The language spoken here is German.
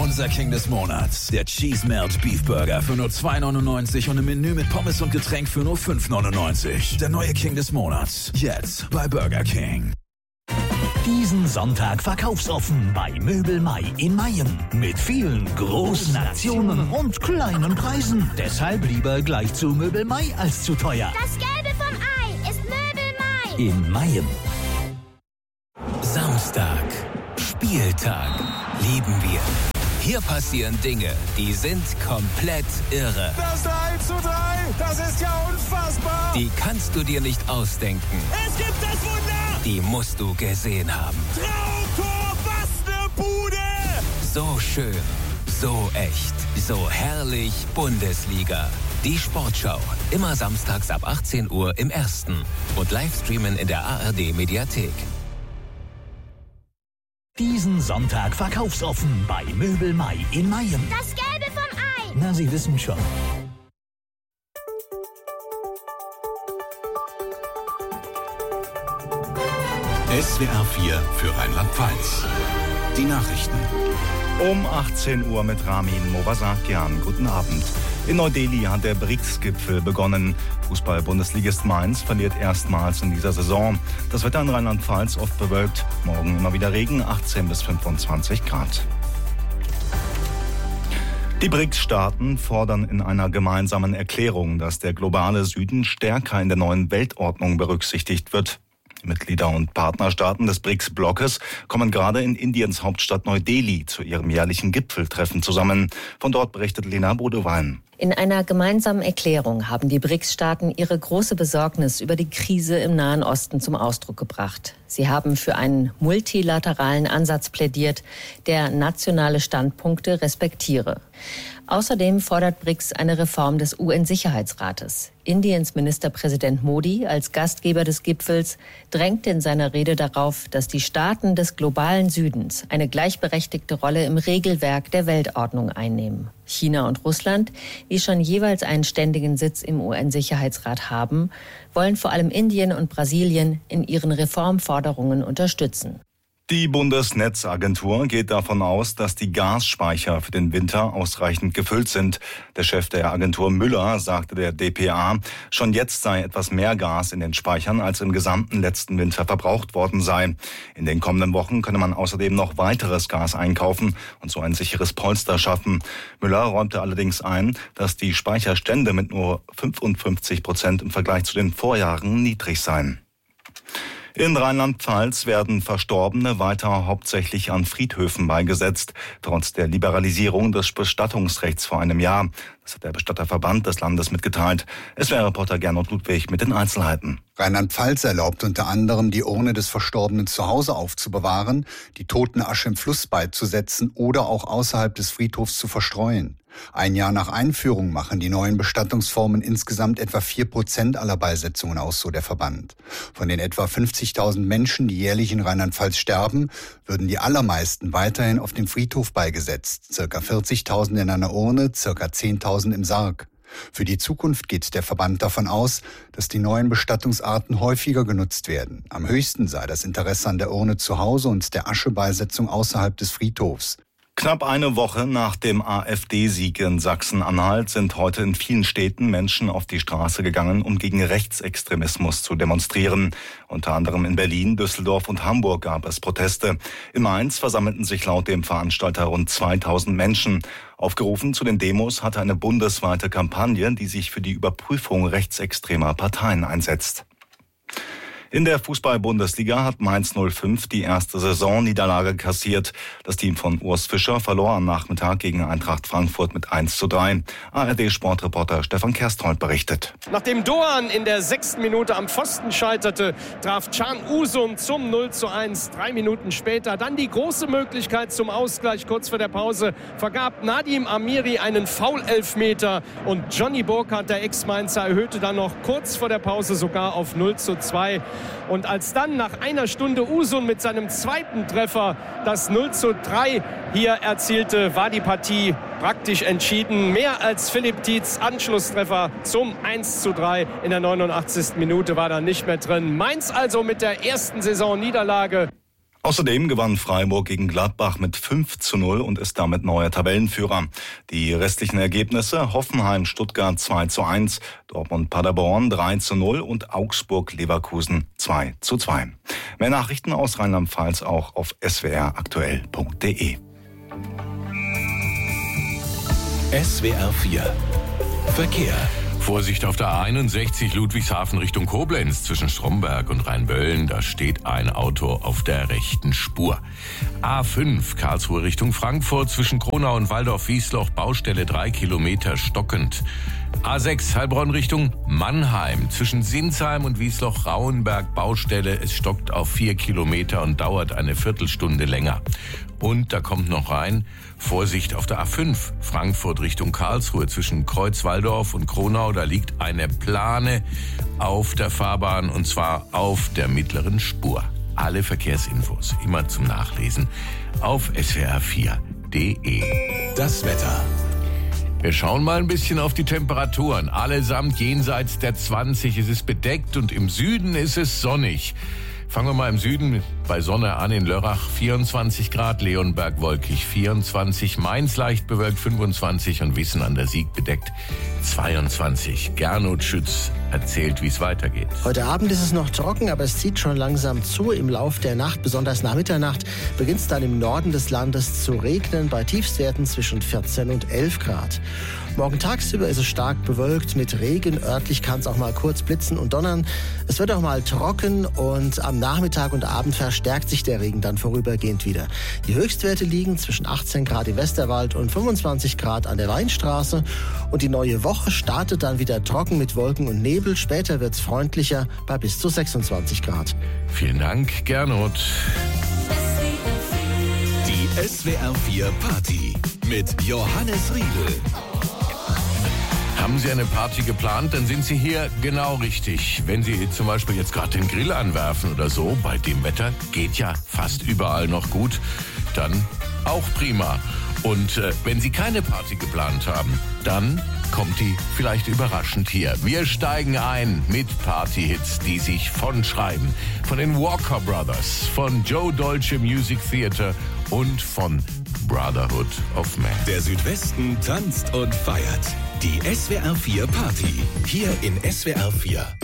Unser King des Monats. Der Cheese Melt Beef Burger für nur $2,99 und ein Menü mit Pommes und Getränk für nur $5,99. Der neue King des Monats. Jetzt bei Burger King. Diesen Sonntag verkaufsoffen bei Möbel Mai in Mayen. Mit vielen großen Aktionen und kleinen Preisen. Deshalb lieber gleich zu Möbel Mai als zu teuer. Das Gelbe vom Ei ist Möbel Mai. In Mayen. Samstag. Spieltag. Lieben wir. Hier passieren Dinge, die sind komplett irre. Das 3:3, das ist ja unfassbar. Die kannst du dir nicht ausdenken. Es gibt das Wunder. Die musst du gesehen haben. Traumtor, was ne Bude. So schön, so echt, so herrlich Bundesliga. Die Sportschau, immer samstags ab 18 Uhr im Ersten und Livestreamen in der ARD-Mediathek. Diesen Sonntag verkaufsoffen bei Möbel Mai in Mayen. Das Gelbe vom Ei. Na, Sie wissen schon. SWR 4 für Rheinland-Pfalz. Die Nachrichten. Um 18 Uhr mit Ramin Movasakian. Guten Abend. In Neu-Delhi hat der BRICS-Gipfel begonnen. Fußball-Bundesligist Mainz verliert erstmals in dieser Saison. Das Wetter in Rheinland-Pfalz oft bewölkt. Morgen immer wieder Regen, 18 bis 25 Grad. Die BRICS-Staaten fordern in einer gemeinsamen Erklärung, dass der globale Süden stärker in der neuen Weltordnung berücksichtigt wird. Mitglieder und Partnerstaaten des BRICS-Blockes kommen gerade in Indiens Hauptstadt Neu-Delhi zu ihrem jährlichen Gipfeltreffen zusammen. Von dort berichtet Lena Bodewein. In einer gemeinsamen Erklärung haben die BRICS-Staaten ihre große Besorgnis über die Krise im Nahen Osten zum Ausdruck gebracht. Sie haben für einen multilateralen Ansatz plädiert, der nationale Standpunkte respektiere. Außerdem fordert BRICS eine Reform des UN-Sicherheitsrates. Indiens Ministerpräsident Modi als Gastgeber des Gipfels drängt in seiner Rede darauf, dass die Staaten des globalen Südens eine gleichberechtigte Rolle im Regelwerk der Weltordnung einnehmen. China und Russland, die schon jeweils einen ständigen Sitz im UN-Sicherheitsrat haben, wollen vor allem Indien und Brasilien in ihren Reformforderungen unterstützen. Die Bundesnetzagentur geht davon aus, dass die Gasspeicher für den Winter ausreichend gefüllt sind. Der Chef der Agentur Müller sagte der dpa, schon jetzt sei etwas mehr Gas in den Speichern, als im gesamten letzten Winter verbraucht worden sei. In den kommenden Wochen könne man außerdem noch weiteres Gas einkaufen und so ein sicheres Polster schaffen. Müller räumte allerdings ein, dass die Speicherstände mit nur 55% im Vergleich zu den Vorjahren niedrig seien. In Rheinland-Pfalz werden Verstorbene weiter hauptsächlich an Friedhöfen beigesetzt, trotz der Liberalisierung des Bestattungsrechts vor einem Jahr. Das hat der Bestatterverband des Landes mitgeteilt. SWR-Reporter Gernot Ludwig mit den Einzelheiten. Rheinland-Pfalz erlaubt unter anderem, die Urne des Verstorbenen zu Hause aufzubewahren, die Totenasche im Fluss beizusetzen oder auch außerhalb des Friedhofs zu verstreuen. Ein Jahr nach Einführung machen die neuen Bestattungsformen insgesamt etwa 4% aller Beisetzungen aus, so der Verband. Von den etwa 50.000 Menschen, die jährlich in Rheinland-Pfalz sterben, würden die allermeisten weiterhin auf dem Friedhof beigesetzt. Circa 40.000 in einer Urne, circa 10.000 im Sarg. Für die Zukunft geht der Verband davon aus, dass die neuen Bestattungsarten häufiger genutzt werden. Am höchsten sei das Interesse an der Urne zu Hause und der Aschebeisetzung außerhalb des Friedhofs. Knapp eine Woche nach dem AfD-Sieg in Sachsen-Anhalt sind heute in vielen Städten Menschen auf die Straße gegangen, um gegen Rechtsextremismus zu demonstrieren. Unter anderem in Berlin, Düsseldorf und Hamburg gab es Proteste. In Mainz versammelten sich laut dem Veranstalter rund 2000 Menschen. Aufgerufen zu den Demos hatte eine bundesweite Kampagne, die sich für die Überprüfung rechtsextremer Parteien einsetzt. In der Fußball-Bundesliga hat Mainz 05 die erste Saisonniederlage kassiert. Das Team von Urs Fischer verlor am Nachmittag gegen Eintracht Frankfurt mit 1:3. ARD-Sportreporter Stefan Kersthold berichtet. Nachdem Doan in der 6. Minute am Pfosten scheiterte, traf Can Usum zum 0:1. 3 Minuten später dann die große Möglichkeit zum Ausgleich. Kurz vor der Pause vergab Nadim Amiri einen Foul-Elfmeter und Johnny Burkhardt, der Ex-Mainzer, erhöhte dann noch kurz vor der Pause sogar auf 0:2. Und als dann nach einer Stunde Usum mit seinem zweiten Treffer das 0:3 hier erzielte, war die Partie praktisch entschieden. Mehr als Philipp Tietz Anschlusstreffer zum 1:3 in der 89. Minute war da nicht mehr drin. Mainz also mit der ersten Saisonniederlage. Außerdem gewann Freiburg gegen Gladbach mit 5:0 und ist damit neuer Tabellenführer. Die restlichen Ergebnisse: Hoffenheim-Stuttgart 2:1, Dortmund-Paderborn 3:0 und Augsburg-Leverkusen 2:2. Mehr Nachrichten aus Rheinland-Pfalz auch auf swraktuell.de. SWR 4 Verkehr. Vorsicht auf der A61 Ludwigshafen Richtung Koblenz zwischen Stromberg und Rheinböllen. Da steht ein Auto auf der rechten Spur. A5 Karlsruhe Richtung Frankfurt zwischen Kronau und Waldorf-Wiesloch. Baustelle 3 Kilometer stockend. A6 Heilbronn Richtung Mannheim zwischen Sinsheim und Wiesloch-Rauenberg. Baustelle. Es stockt auf 4 Kilometer und dauert eine Viertelstunde länger. Und da kommt noch rein, Vorsicht auf der A5 Frankfurt Richtung Karlsruhe zwischen Kreuzwaldorf und Kronau. Da liegt eine Plane auf der Fahrbahn und zwar auf der mittleren Spur. Alle Verkehrsinfos immer zum Nachlesen auf swr4.de. Das Wetter. Wir schauen mal ein bisschen auf die Temperaturen. Allesamt jenseits der 20. Es ist bedeckt und im Süden ist es sonnig. Fangen wir mal im Süden bei Sonne an. In Lörrach 24 Grad, Leonberg wolkig 24, Mainz leicht bewölkt 25 und Wissen an der Sieg bedeckt 22. Gernot Schütz erzählt, wie es weitergeht. Heute Abend ist es noch trocken, aber es zieht schon langsam zu. Im Lauf der Nacht, besonders nach Mitternacht, beginnt es dann im Norden des Landes zu regnen bei Tiefstwerten zwischen 14 und 11 Grad. Morgen tagsüber ist es stark bewölkt mit Regen. Örtlich kann es auch mal kurz blitzen und donnern. Es wird auch mal trocken und am Nachmittag und Abend verstärkt sich der Regen dann vorübergehend wieder. Die Höchstwerte liegen zwischen 18 Grad im Westerwald und 25 Grad an der Weinstraße. Und die neue Woche startet dann wieder trocken mit Wolken und Nebel. Später wird es freundlicher bei bis zu 26 Grad. Vielen Dank, Gernot. Die SWR 4 Party mit Johannes Riedel. Haben Sie eine Party geplant, dann sind Sie hier genau richtig. Wenn Sie zum Beispiel jetzt gerade den Grill anwerfen oder so, bei dem Wetter geht ja fast überall noch gut, dann auch prima. Und wenn Sie keine Party geplant haben, dann kommt die vielleicht überraschend hier. Wir steigen ein mit Partyhits, die sich von schreiben. Von den Walker Brothers, von Joe Dolce Music Theater und von Brotherhood of Man. Der Südwesten tanzt und feiert. Die SWR 4 Party. Hier in SWR 4